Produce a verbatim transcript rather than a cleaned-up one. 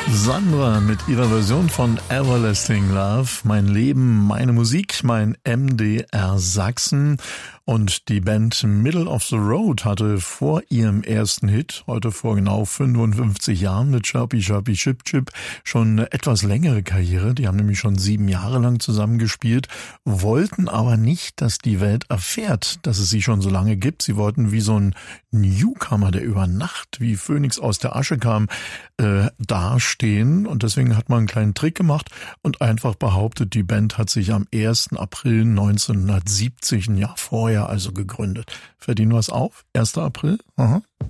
Sandra mit ihrer Version von Everlasting Love, mein Leben, meine Musik, mein M D R Sachsen. Und die Band Middle of the Road hatte vor ihrem ersten Hit, heute vor genau fünfundfünfzig Jahren mit Chirpy Chirpy Chip Chip, schon eine etwas längere Karriere. Die haben nämlich schon sieben Jahre lang zusammengespielt, wollten aber nicht, dass die Welt erfährt, dass es sie schon so lange gibt. Sie wollten wie so ein Newcomer, der über Nacht wie Phönix aus der Asche kam, äh, dastehen. Und deswegen hat man einen kleinen Trick gemacht und einfach behauptet, die Band hat sich am ersten April neunzehnhundertsiebzig, ein Jahr vorher also gegründet. Fällt Ihnen was auf? erster April? Aha.